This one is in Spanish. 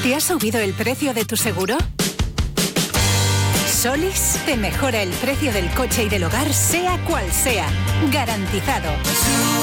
¿Te ha subido el precio de tu seguro? Solís te mejora el precio del coche y del hogar, sea cual sea. Garantizado.